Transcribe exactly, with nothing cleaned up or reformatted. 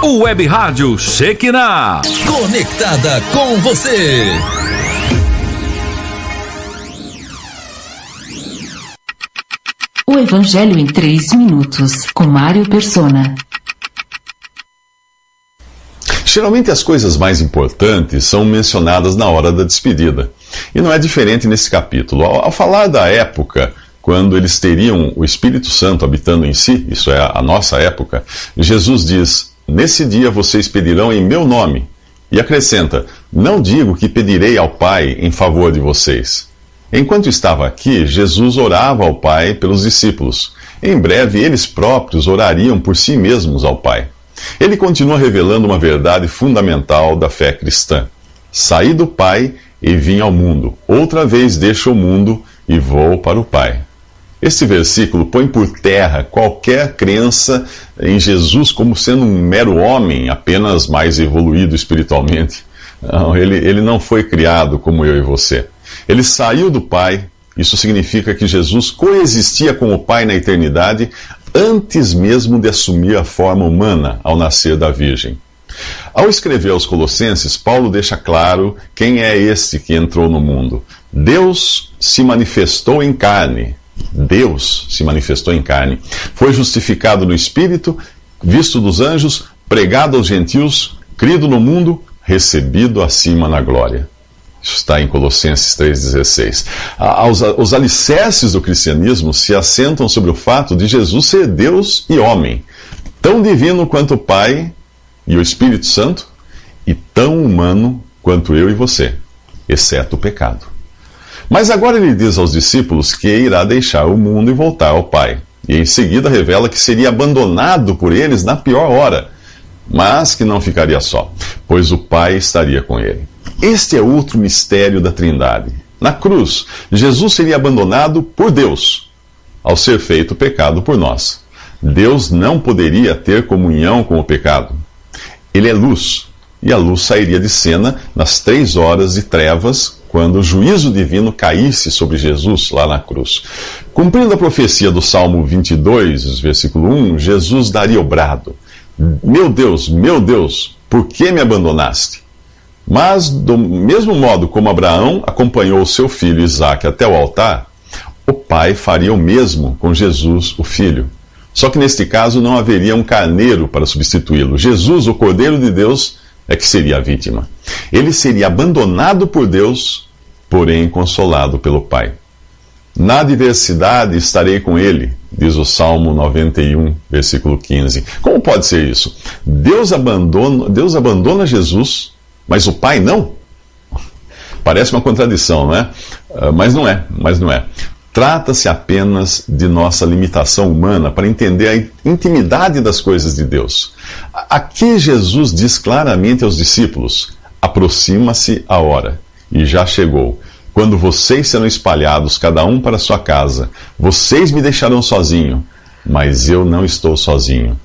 Web Rádio Shekinah. Conectada com você. O Evangelho em três minutos, com Mário Persona. Geralmente as coisas mais importantes são mencionadas na hora da despedida. E não é diferente nesse capítulo. Ao, ao falar da época, quando eles teriam o Espírito Santo habitando em si, isso é a nossa época, Jesus diz: nesse dia vocês pedirão em meu nome. E acrescenta: não digo que pedirei ao Pai em favor de vocês. Enquanto estava aqui, Jesus orava ao Pai pelos discípulos. Em breve, eles próprios orariam por si mesmos ao Pai. Ele continua revelando uma verdade fundamental da fé cristã. Saí do Pai e vim ao mundo. Outra vez deixo o mundo e vou para o Pai. Este versículo põe por terra qualquer crença em Jesus como sendo um mero homem, apenas mais evoluído espiritualmente. Não, ele, ele não foi criado como eu e você. Ele saiu do Pai. Isso significa que Jesus coexistia com o Pai na eternidade antes mesmo de assumir a forma humana ao nascer da Virgem. Ao escrever aos Colossenses, Paulo deixa claro quem é este que entrou no mundo. Deus se manifestou em carne. Deus se manifestou em carne. Foi justificado no Espírito, visto dos anjos, pregado aos gentios, crido no mundo, recebido acima na glória. Isso está em Colossenses três dezesseis. Os, os alicerces do cristianismo se assentam sobre o fato de Jesus ser Deus e homem, tão divino quanto o Pai e o Espírito Santo, e tão humano quanto eu e você, exceto o pecado. Mas agora ele diz aos discípulos que irá deixar o mundo e voltar ao Pai. E em seguida revela que seria abandonado por eles na pior hora, mas que não ficaria só, pois o Pai estaria com ele. Este é outro mistério da Trindade. Na cruz, Jesus seria abandonado por Deus, ao ser feito pecado por nós. Deus não poderia ter comunhão com o pecado. Ele é luz, e a luz sairia de cena nas três horas de trevas, quando o juízo divino caísse sobre Jesus lá na cruz. Cumprindo a profecia do Salmo vinte e dois, versículo um, Jesus daria o brado: meu Deus, meu Deus, por que me abandonaste? Mas, do mesmo modo como Abraão acompanhou o seu filho Isaque até o altar, o pai faria o mesmo com Jesus, o filho. Só que neste caso não haveria um carneiro para substituí-lo. Jesus, o Cordeiro de Deus, é que seria a vítima. Ele seria abandonado por Deus, porém consolado pelo Pai. Na adversidade estarei com ele, diz o Salmo noventa e um, versículo quinze. Como pode ser isso? Deus abandona, Deus abandona Jesus, mas o Pai não? Parece uma contradição, não é? Uh, mas não é, mas não é. Trata-se apenas de nossa limitação humana para entender a intimidade das coisas de Deus. Aqui Jesus diz claramente aos discípulos: aproxima-se a hora, e já chegou, quando vocês serão espalhados, cada um para sua casa. Vocês me deixarão sozinho, mas eu não estou sozinho.